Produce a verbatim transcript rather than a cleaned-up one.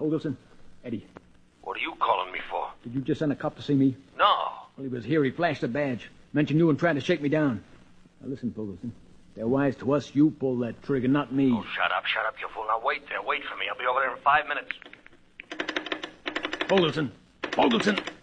Hogelson? Eddie. What are you calling me for? Did you just send a cop to see me? No. Well, he was here. He flashed a badge. Mentioned you and tried to shake me down. Now, listen, Hogelson. They're wise to us. You pull that trigger, not me. Oh, shut up, shut up, you fool. Now, wait there. Wait for me. I'll be over there in five minutes. Hogelson. Hogelson.